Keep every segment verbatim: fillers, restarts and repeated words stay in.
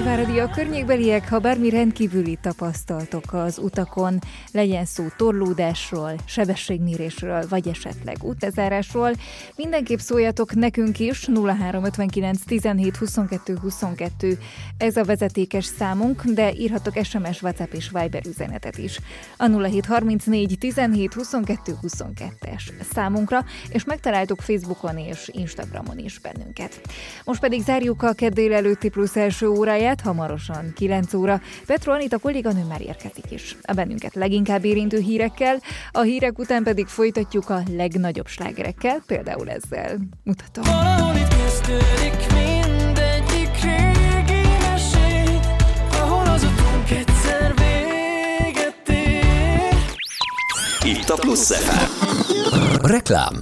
nagyváradi a környékbeliek, ha bármi rendkívüli tapasztaltok az utakon, legyen szó torlódásról, sebességmérésről, vagy esetleg utazárásról, mindenképp szóljatok nekünk is, nulla három ötvenkilenc tizenhét huszonkettő huszonkettő, ez a vezetékes számunk, de írhatok es em es, WhatsApp és Viber üzenetet is. A nulla hét harmincnégy tizenhét huszonkettő huszonkettes számunkra, és megtaláltuk Facebookon és Instagramon is bennünket. Most pedig zárjuk a kedd délelőtti plusz első óráját, hamarosan kilenc óra. Petro Anita kolléganő már érkezik is a bennünket leginkább érintő hírekkel, a hírek után pedig folytatjuk a legnagyobb slágerekkel, például ezzel. Mutatom. Valahol itt kezdődik mindegyik régi mesély, ahol az utunk egyszer véget ér. Itt a Plusz ef em. Reklám.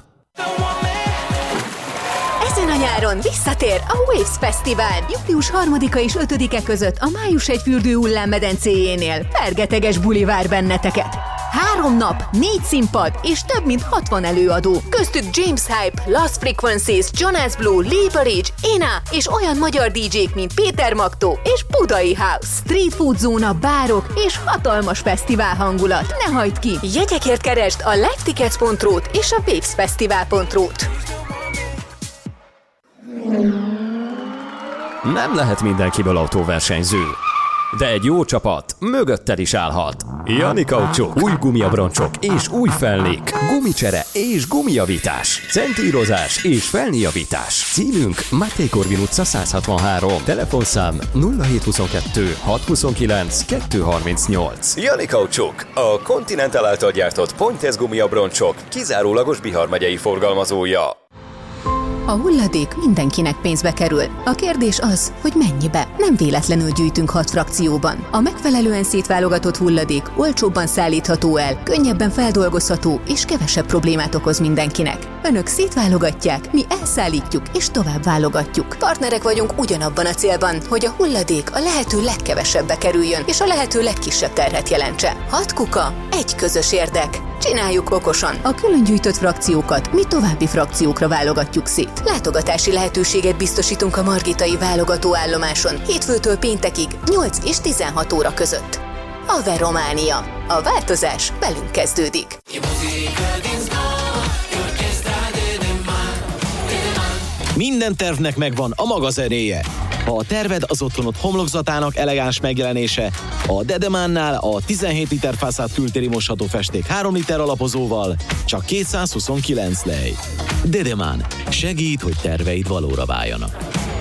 Ezen a nyáron visszatér a Waves Fesztivál. július harmadika és ötödike között a Május egy fürdő hullámmedencéjénél. Fergeteges buli vár benneteket. Három nap, négy színpad és több mint hatvan előadó. Köztük James Hype, Lost Frequencies, Jonas Blue, Lee Barrage, Ena és olyan magyar dé jék, mint Péter Magtó és Budai House. Street food zóna, bárok és hatalmas fesztivál hangulat. Ne hagyd ki! Jegyekért keresd a livetickets pont ru-t és a wavesfestival pont ru-t. Nem lehet mindenkiből autóversenyző, de egy jó csapat mögötted is állhat. Jani Kaucsuk, új gumiabroncsok és új felnék, gumicsere és gumijavítás, centírozás és felnéjavítás. Címünk Máté Korvin utca száz hatvanhárom, telefonszám nulla hét huszonkettő hatszázhuszonkilenc kétszázharmincnyolc. Jani Kaucsuk, a Continental által gyártott Pointez gumiabroncsok kizárólagos Bihar megyei forgalmazója. A hulladék mindenkinek pénzbe kerül. A kérdés az, hogy mennyibe. Nem véletlenül gyűjtünk hat frakcióban. A megfelelően szétválogatott hulladék olcsóbban szállítható el, könnyebben feldolgozható és kevesebb problémát okoz mindenkinek. Önök szétválogatják, mi elszállítjuk és tovább válogatjuk. Partnerek vagyunk ugyanabban a célban, hogy a hulladék a lehető legkevesebbe kerüljön és a lehető legkisebb terhet jelentse. Hat kuka, egy közös érdek. Csináljuk okosan. A külön gyűjtött frakciókat mi további frakciókra válogatjuk szét. Látogatási lehetőséget biztosítunk a margitai válogatóállomáson hétfőtől péntekig nyolc és tizenhat óra között. Ave Románia. A változás velünk kezdődik. Minden tervnek megvan a maga zenéje. Ha a terved az otthonod homlokzatának elegáns megjelenése, a Dedemánnál a tizenhét liter fászát kültéri mosható festék három liter alapozóval csak kétszázhuszonkilenc lej. Dedemán segít, hogy terveid valóra váljanak.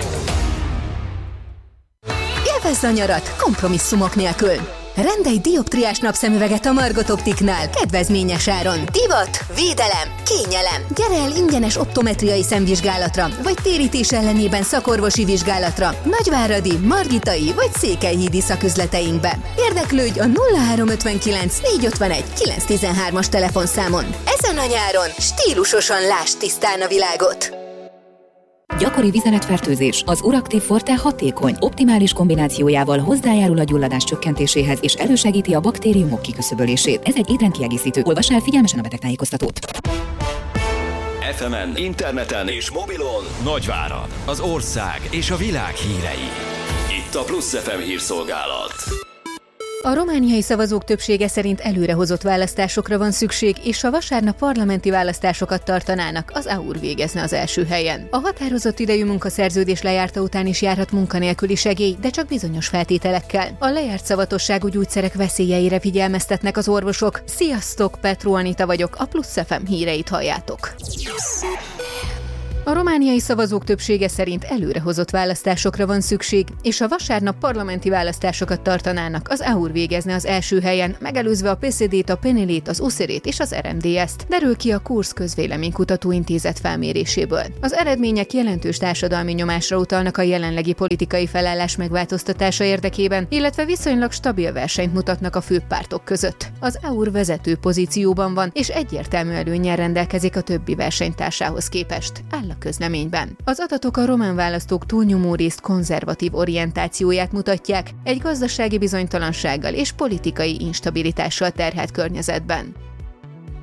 Élvezd a nyarat kompromisszumok nélkül. Rendelj dioptriás napszemüveget a Margot Optiknál kedvezményes áron. Divat, védelem, kényelem. Gyere el ingyenes optometriai szemvizsgálatra, vagy térítés ellenében szakorvosi vizsgálatra Nagyváradi, Margitai vagy Székelyhídi szaküzleteinkbe. Érdeklődj a nulla három ötvenkilenc négyszázötvenegy kilencszáztizenhármas telefonszámon. Ezen a nyáron stílusosan lásd tisztán a világot. Gyakori vizeletfertőzés az Uractiv Forte hatékony, optimális kombinációjával hozzájárul a gyulladás csökkentéséhez és elősegíti a baktériumok kiküszöbölését. Ez egy étrendkiegészítő. Olvass el figyelmesen a betegtájékoztatót. ef emen, interneten és mobilon Nagyvárad, az ország és a világ hírei. Itt a Plusz ef em hírszolgálat. A romániai szavazók többsége szerint előrehozott választásokra van szükség, és ha vasárnap parlamenti választásokat tartanának, az á u er végezne az első helyen. A határozott idejű munkaszerződés lejárta után is járhat munkanélküli segély, de csak bizonyos feltételekkel. A lejárt szavatosságú gyógyszerek veszélyeire figyelmeztetnek az orvosok. Sziasztok, Petro Anita vagyok, a Plusz ef em híreit halljátok. A romániai szavazók többsége szerint előrehozott választásokra van szükség, és ha vasárnap parlamenti választásokat tartanának, az á u er végezne az első helyen, megelőzve a pé es zé dét, a Penelét, az u es zé er-t és az er em dé es-t, derül ki a Kursz közvéleménykutató intézet felméréséből. Az eredmények jelentős társadalmi nyomásra utalnak a jelenlegi politikai felállás megváltoztatása érdekében, illetve viszonylag stabil versenyt mutatnak a főbb pártok között. Az á u er vezető pozícióban van, és egyértelmű előnnyel rendelkezik a többi versenytársához képest, áll a közleményben. Az adatok a román választók túlnyomó részt konzervatív orientációját mutatják egy gazdasági bizonytalansággal és politikai instabilitással terhelt környezetben.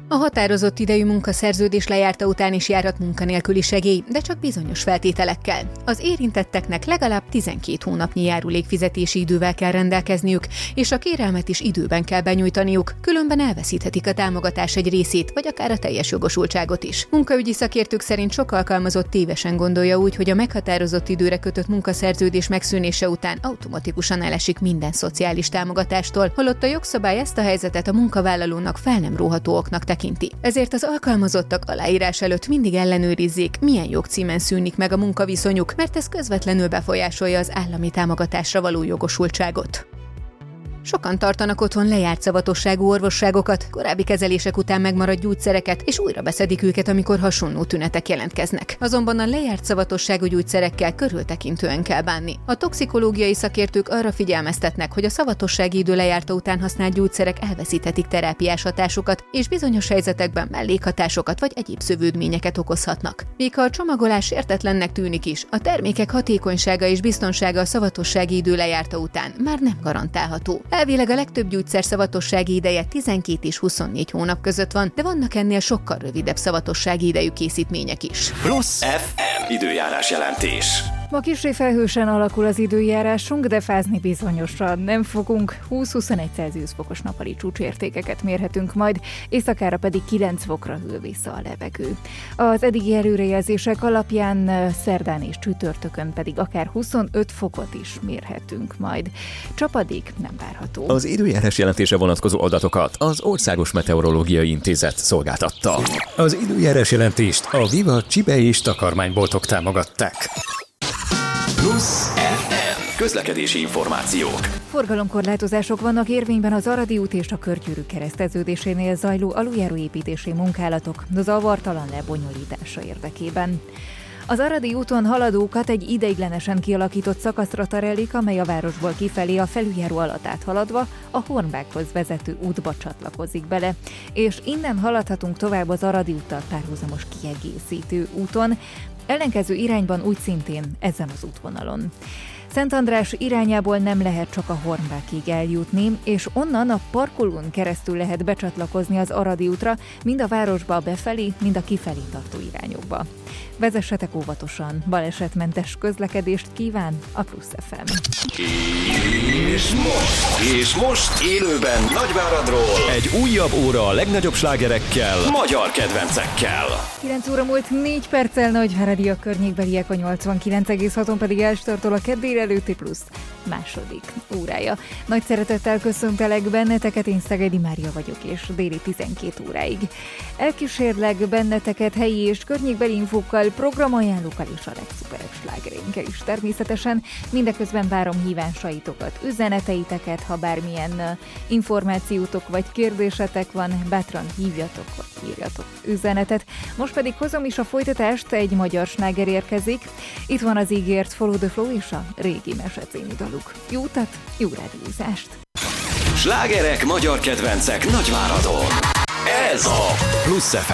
A határozott idejű munkaszerződés lejárta után is járhat munkanélküli segély, de csak bizonyos feltételekkel. Az érintetteknek legalább tizenkét hónapnyi járulékfizetési idővel kell rendelkezniük, és a kérelmet is időben kell benyújtaniuk, különben elveszíthetik a támogatás egy részét, vagy akár a teljes jogosultságot is. Munkaügyi szakértők szerint sok alkalmazott tévesen gondolja úgy, hogy a meghatározott időre kötött munkaszerződés megszűnése után automatikusan elesik minden szociális támogatástól, holott a jogszabály ezt a helyzetet a munkavállalónak fel nem róható oknak tekinti. Ezért az alkalmazottak aláírás előtt mindig ellenőrizzék, milyen jogcímen szűnik meg a munkaviszonyuk, mert ez közvetlenül befolyásolja az állami támogatásra való jogosultságot. Sokan tartanak otthon lejárt szavatosságú orvosságokat, korábbi kezelések után megmaradt gyógyszereket, és újra beszedik őket, amikor hasonló tünetek jelentkeznek. Azonban a lejárt szavatosságú gyógyszerekkel körültekintően kell bánni. A toxikológiai szakértők arra figyelmeztetnek, hogy a szavatossági idő lejárta után használt gyógyszerek elveszíthetik terápiás hatásukat, és bizonyos helyzetekben mellékhatásokat vagy egyéb szövődményeket okozhatnak. Míg ha a csomagolás értetlennek tűnik is, a termékek hatékonysága és biztonsága a szavatossági idő lejárta után már nem garantálható. Elvileg a legtöbb gyógyszer szavatossági ideje tizenkét és huszonnégy hónap között van, de vannak ennél sokkal rövidebb szavatossági idejű készítmények is. Plusz ef em időjárás jelentés. Ma kissé felhősen alakul az időjárásunk, de fázni bizonyosan nem fogunk. húsz-huszonegy Celsius fokos nappali csúcsértékeket mérhetünk majd, éjszakára pedig kilenc fokra hűl vissza a levegő. Az eddigi előrejelzések alapján szerdán és csütörtökön pedig akár huszonöt fokot is mérhetünk majd. Csapadék nem várható. Az időjárás jelentése vonatkozó adatokat az Országos Meteorológiai Intézet szolgáltatta. Az időjárás jelentést a Viva csibe és takarmányboltok támogatták. Plusz ef em közlekedési információk. Forgalomkorlátozások vannak érvényben az Aradi út és a Körgyűrű kereszteződésénél zajló aluljáróépítési munkálatok zavartalan lebonyolítása érdekében. Az Aradi úton haladókat egy ideiglenesen kialakított szakaszra terelik, amely a városból kifelé a felüljáró alatt áthaladva a Hornbákhoz vezető útba csatlakozik bele, és innen haladhatunk tovább az Aradi úttal párhuzamos kiegészítő úton, ellenkező irányban úgy szintén ezen az útvonalon. Szent András irányából nem lehet csak a Hornbákig eljutni, és onnan a parkolón keresztül lehet becsatlakozni az Aradi útra, mind a városba befelé, mind a kifelé tartó irányokba. Vezessetek óvatosan, balesetmentes közlekedést kíván a Plusz ef em. És most, és most élőben Nagyváradról egy újabb óra a legnagyobb slágerekkel, magyar kedvencekkel. kilenc óra múlt négy perccel Nagyváradi, a környékbeliek a nyolcvankilenc egész haton pedig elstartol a kedd előtti Plusz második órája. Nagy szeretettel köszöntelek benneteket, én Szegedi Mária vagyok, és déli tizenkét óráig. Elkísérlek benneteket helyi és környékbeli infókkal, programajánlókkal és a legszuperebb slágereinkkel is természetesen. Mindeközben várom hívásaitokat, üzeneteiteket, ha bármilyen uh, információtok vagy kérdésetek van, bátran hívjatok vagy írjatok üzenetet. Most pedig hozom is a folytatást, egy magyar sláger érkezik. Itt van az ígért Follow the Flow és a Régi Mese című daluk. Jó utat, jó rádiózást! Slágerek, magyar kedvencek Nagyváradon. Ez a Plusz ef